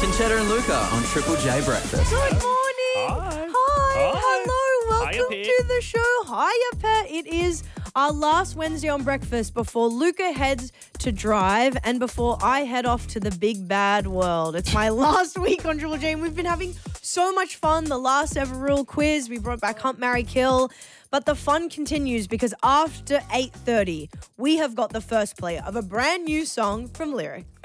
Cheddar and Luca on Triple J Breakfast. Good morning. Hi. Hello. Welcome to the show. Hiya, Pet. It is our last Wednesday on breakfast before Luca heads to drive and before I head off to the big bad world. It's my last week on Triple J and we've been having so much fun. The last ever real quiz. We brought back Hump, Marry, Kill. But the fun continues because after 8:30, we have got the first play of a brand new song from Lyric.